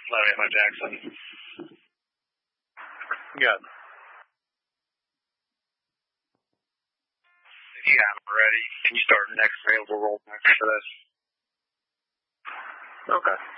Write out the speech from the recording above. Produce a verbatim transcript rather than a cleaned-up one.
Lima Jackson. Good. Yeah, I'm ready. Can you start next available rollback for this? Okay.